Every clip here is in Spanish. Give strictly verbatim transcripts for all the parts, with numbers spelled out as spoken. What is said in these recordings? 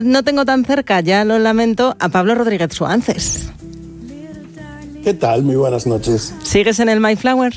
No tengo tan cerca, ya lo lamento, a Pablo Rodríguez Suances. ¿Qué tal? Muy buenas noches. ¿Sigues en el Mayflower?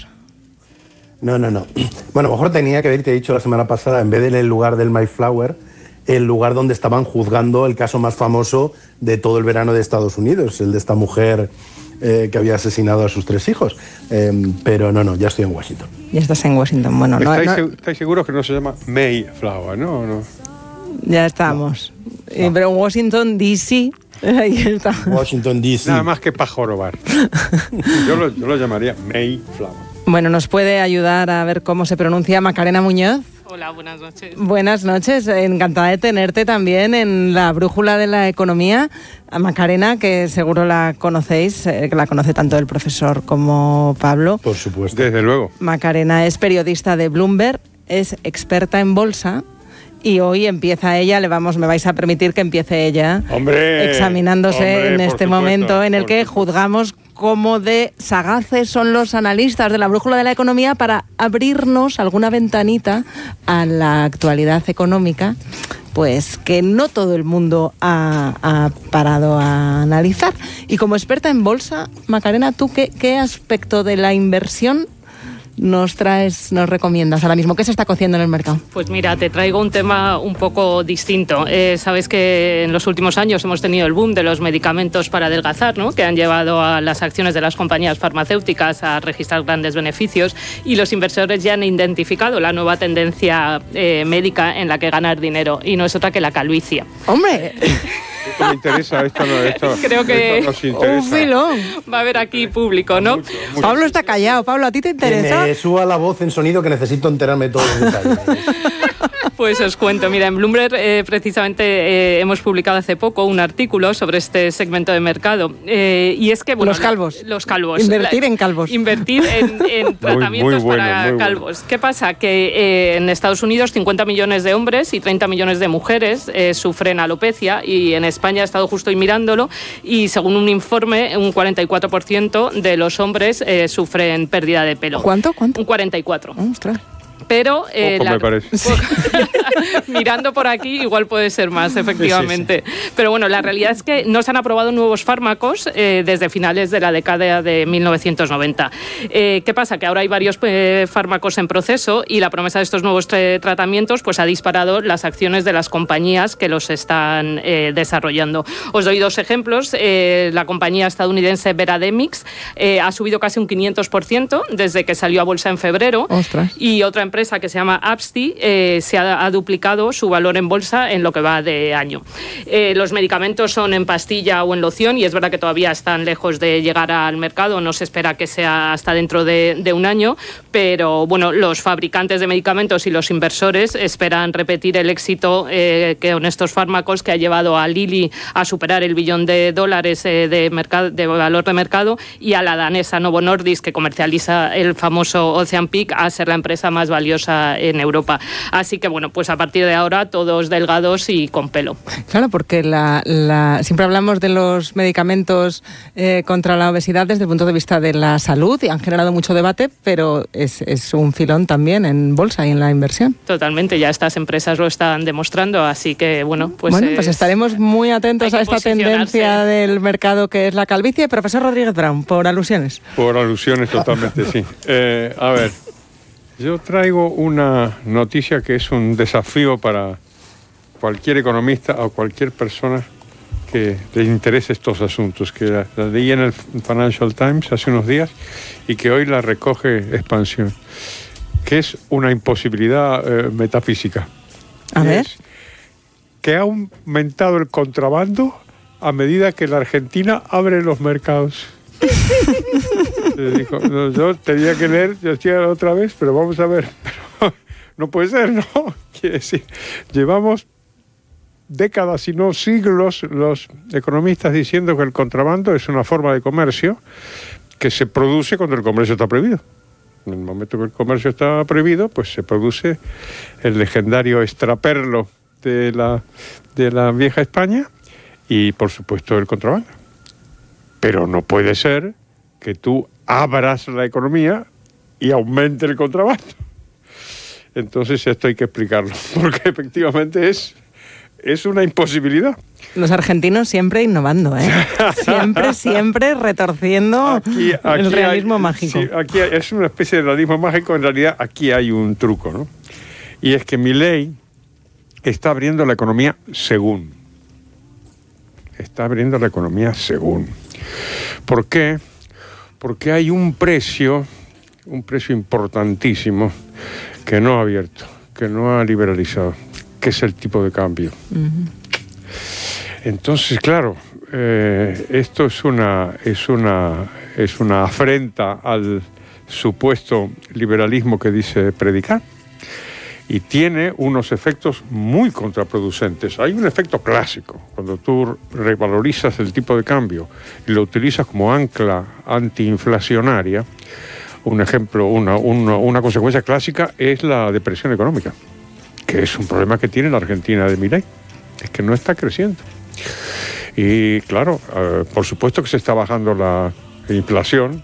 No, no, no. Bueno, a lo mejor tenía que haberte dicho la semana pasada, en vez del el lugar del Mayflower, el lugar donde estaban juzgando el caso más famoso de todo el verano de Estados Unidos, el de esta mujer eh, que había asesinado a sus tres hijos. Eh, pero no, no, ya estoy en Washington. Ya estás en Washington. Bueno, no, ¿Estáis, no... seg- ¿Estáis seguros que no se llama Mayflower, no? no? Ya estamos. No. Eh, pero en Washington, D C, ahí está. Washington, D C. Nada más que para jorobar. yo, lo, yo lo llamaría Mayflower. Bueno, ¿nos puede ayudar a ver cómo se pronuncia Macarena Muñoz? Hola, buenas noches. Buenas noches, encantada de tenerte también en la brújula de la economía. A Macarena, que seguro la conocéis, eh, que la conoce tanto el profesor como Pablo. Por supuesto. Desde luego. Macarena es periodista de Bloomberg, es experta en bolsa. Y hoy empieza ella, le vamos, me vais a permitir que empiece ella ¡Hombre! examinándose ¡Hombre, en por este supuesto, momento en el por que supuesto. juzgamos cómo de sagaces son los analistas de la brújula de la economía para abrirnos alguna ventanita a la actualidad económica, pues que no todo el mundo ha, ha parado a analizar. Y como experta en bolsa, Macarena, ¿tú qué, qué aspecto de la inversión nos traes, nos recomiendas ahora mismo? ¿Qué se está cociendo en el mercado? Pues mira, te traigo un tema un poco distinto. Eh, sabes que en los últimos años hemos tenido el boom de los medicamentos para adelgazar, ¿no? Que han llevado a las acciones de las compañías farmacéuticas a registrar grandes beneficios, y los inversores ya han identificado la nueva tendencia eh, médica en la que ganar dinero, y no es otra que la calvicie. ¡Hombre! Esto me interesa, esto no, esto, Creo que esto nos interesa. Un filón. Va a haber aquí público, ¿no? Mucho, mucho. Pablo está callado. Pablo, ¿a ti te Que interesa? me suba la voz en sonido, que necesito enterarme de todos los detalles. Pues os cuento, mira, en Bloomberg eh, precisamente eh, hemos publicado hace poco un artículo sobre este segmento de mercado, eh, y es que, bueno, Los calvos. La, los calvos. Invertir la, en calvos. Invertir en, en tratamientos muy bueno, para muy calvos. bueno. ¿Qué pasa? Que eh, en Estados Unidos cincuenta millones de hombres y treinta millones de mujeres eh, sufren alopecia, y en España he estado justo hoy mirándolo, y según un informe, un cuarenta y cuatro por ciento de los hombres eh, sufren pérdida de pelo. ¿Cuánto? ¿Cuánto? Un cuarenta y cuatro. Ostras. Pero eh, Poco la- me parece. mirando por aquí igual puede ser más, efectivamente. Sí, sí, sí. Pero bueno, la realidad es que no se han aprobado nuevos fármacos eh, desde finales de la década de mil novecientos noventa. Eh, ¿Qué pasa? Que ahora hay varios eh, fármacos en proceso, y la promesa de estos nuevos tra- tratamientos pues ha disparado las acciones de las compañías que los están eh, desarrollando. Os doy dos ejemplos. Eh, la compañía estadounidense Verademix eh, ha subido casi un quinientos por ciento desde que salió a bolsa en febrero. Ostras. Y otra empresa que se llama Apsti eh, se ha, ha duplicado su valor en bolsa en lo que va de año. Eh, los medicamentos son en pastilla o en loción, y es verdad que todavía están lejos de llegar al mercado, no se espera que sea hasta dentro de, de un año, pero bueno, los fabricantes de medicamentos y los inversores esperan repetir el éxito eh, que con estos fármacos, que ha llevado a Lilly a superar el billón de dólares eh, de, mercado, de valor de mercado, y a la danesa Novo Nordisk, que comercializa el famoso Ozempic, a ser la empresa más valiosa en Europa. Así que bueno, pues a partir de ahora todos delgados y con pelo. Claro, porque la, la, siempre hablamos de los medicamentos eh, contra la obesidad desde el punto de vista de la salud, y han generado mucho debate, pero es, es un filón también en bolsa y en la inversión. Totalmente, ya estas empresas lo están demostrando, así que bueno, pues... Bueno, pues es, estaremos muy atentos a esta tendencia del mercado que es la calvicie. Profesor Rodríguez Brown, por alusiones. Por alusiones, totalmente, sí. Eh, a ver, yo traigo una noticia que es un desafío para cualquier economista o cualquier persona que le interese estos asuntos, que la, la leí en el Financial Times hace unos días y que hoy la recoge Expansión, que es una imposibilidad eh, metafísica. A Y ver. es que ha aumentado el contrabando a medida que la Argentina abre los mercados. Dijo, no, yo tenía que leer, yo estoy otra vez, pero vamos a ver. Pero no puede ser, ¿no? Quiere decir, llevamos décadas, si no siglos, los economistas diciendo que el contrabando es una forma de comercio que se produce cuando el comercio está prohibido. En el momento que el comercio está prohibido, pues se produce el legendario extraperlo de la, de la vieja España y, por supuesto, el contrabando. Pero no puede ser que tú abras la economía y aumente el contrabando. Entonces esto hay que explicarlo, porque efectivamente es es una imposibilidad. Los argentinos siempre innovando, ¿eh? Siempre, siempre retorciendo aquí, aquí el realismo hay, mágico. Sí, aquí hay, es una especie de realismo mágico. En realidad, aquí hay un truco, ¿no? Y es que Milei está abriendo la economía según. Está abriendo la economía según. ¿Por qué? Porque hay un precio, un precio importantísimo que no ha abierto, que no ha liberalizado, que es el tipo de cambio. Uh-huh. Entonces, claro, eh, esto es una, es una, es una afrenta al supuesto liberalismo que dice predicar y tiene unos efectos muy contraproducentes. Hay un efecto clásico, cuando tú revalorizas el tipo de cambio y lo utilizas como ancla antiinflacionaria. Un ejemplo, una, una, una consecuencia clásica es la depresión económica, que es un problema que tiene la Argentina de Milei, es que no está creciendo. Y claro, eh, por supuesto que se está bajando la inflación,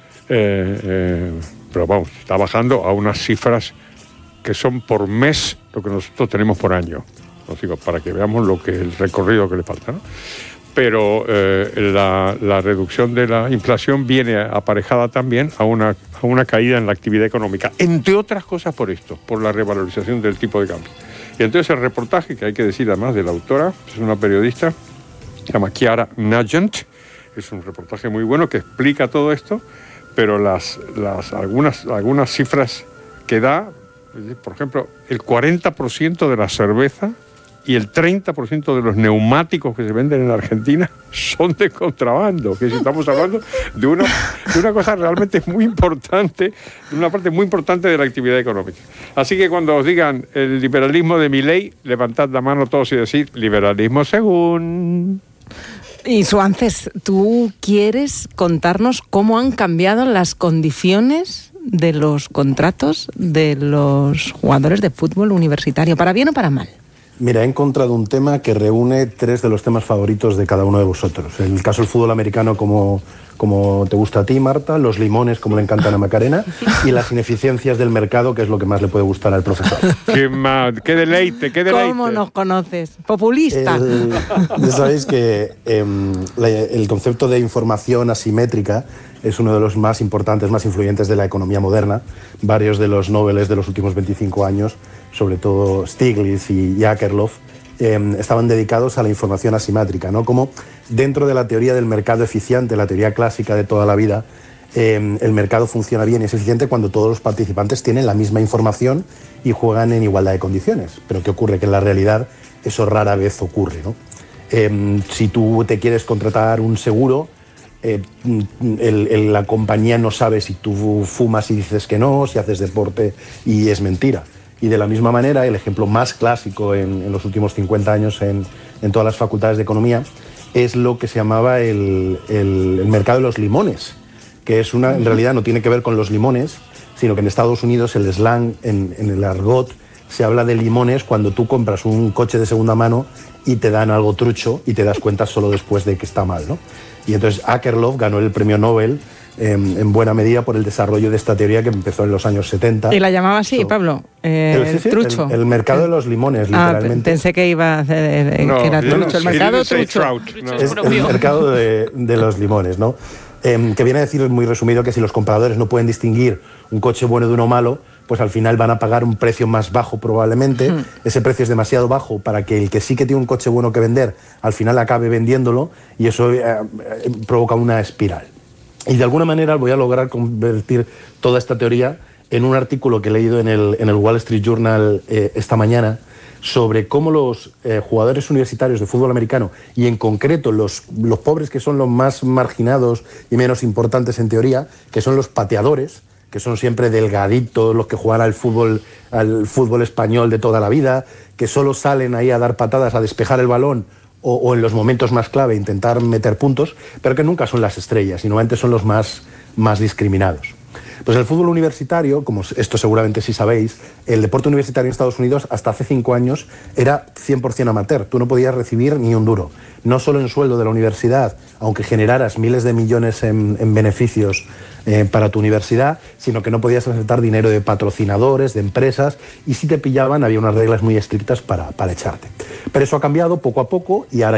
eh, eh, pero vamos, está bajando a unas cifras que son por mes lo que nosotros tenemos por año. Os digo, para que veamos lo que el recorrido que le falta, ¿no? Pero eh, la, la reducción de la inflación viene aparejada también a una, a una caída en la actividad económica, entre otras cosas por esto, por la revalorización del tipo de cambio. Y entonces el reportaje, que hay que decir además de la autora, es una periodista, se llama Chiara Nugent, es un reportaje muy bueno que explica todo esto, pero las, las, algunas, algunas cifras que da, por ejemplo, el cuarenta por ciento de la cerveza y el treinta por ciento de los neumáticos que se venden en Argentina son de contrabando, que si estamos hablando de una, de una cosa realmente muy importante, de una parte muy importante de la actividad económica. Así que cuando os digan el liberalismo de Milei, levantad la mano todos y decid liberalismo según... Y Suances, ¿tú quieres contarnos cómo han cambiado las condiciones de los contratos de los jugadores de fútbol universitario, para bien o para mal? Mira, he encontrado un tema que reúne tres de los temas favoritos de cada uno de vosotros. En el caso del fútbol americano, como, como te gusta a ti, Marta, los limones, como le encantan a Macarena, y las ineficiencias del mercado, que es lo que más le puede gustar al profesor. ¡Qué, mal, qué deleite, qué deleite! ¿Cómo nos conoces? Populista. El, ya sabéis que eh, la, el concepto de información asimétrica es uno de los más importantes, más influyentes de la economía moderna. Varios de los Nobeles de los últimos veinticinco años, sobre todo Stiglitz y Akerlof, eh, estaban dedicados a la información asimétrica, ¿no? Como dentro de la teoría del mercado eficiente, la teoría clásica de toda la vida, eh, el mercado funciona bien y es eficiente cuando todos los participantes tienen la misma información y juegan en igualdad de condiciones. Pero ¿qué ocurre? Que en la realidad eso rara vez ocurre, ¿no? Eh, si tú te quieres contratar un seguro, Eh, el, el, la compañía no sabe si tú fumas y dices que no, si haces deporte y es mentira. Y de la misma manera, el ejemplo más clásico en, en los últimos cincuenta años en, en todas las facultades de economía es lo que se llamaba el, el, el mercado de los limones, que es una, en realidad no tiene que ver con los limones, sino que en Estados Unidos el slang, en, en el argot, se habla de limones cuando tú compras un coche de segunda mano y te dan algo trucho y te das cuenta solo después de que está mal, ¿no? Y entonces Akerlof ganó el premio Nobel eh, en buena medida por el desarrollo de esta teoría que empezó en los años setenta. Y la llamaba así, so, Pablo, eh, el, el, sí, trucho. El, el mercado de los limones, ah, literalmente. Pensé que iba a hacer, no, que era trucho. No, el mercado trucho. No. Es el mercado de, de los limones, ¿no? Eh, que viene a decir muy resumido que si los compradores no pueden distinguir un coche bueno de uno malo, pues al final van a pagar un precio más bajo probablemente. Mm. Ese precio es demasiado bajo para que el que sí que tiene un coche bueno que vender, al final acabe vendiéndolo y eso eh, eh, provoca una espiral. Y de alguna manera voy a lograr convertir toda esta teoría en un artículo que he leído en el, en el Wall Street Journal eh, esta mañana sobre cómo los eh, jugadores universitarios de fútbol americano y en concreto los, los pobres que son los más marginados y menos importantes en teoría, que son los pateadores, que son siempre delgaditos, los que juegan al fútbol, al fútbol español de toda la vida, que solo salen ahí a dar patadas, a despejar el balón o, o en los momentos más clave intentar meter puntos, pero que nunca son las estrellas y normalmente son los más, más discriminados. Pues el fútbol universitario, como esto seguramente sí sabéis, el deporte universitario en Estados Unidos hasta hace cinco años era cien por cien amateur. Tú no podías recibir ni un duro. No solo en sueldo de la universidad, aunque generaras miles de millones en, en beneficios eh, para tu universidad, sino que no podías aceptar dinero de patrocinadores, de empresas, y si te pillaban había unas reglas muy estrictas para, para echarte. Pero eso ha cambiado poco a poco y ahora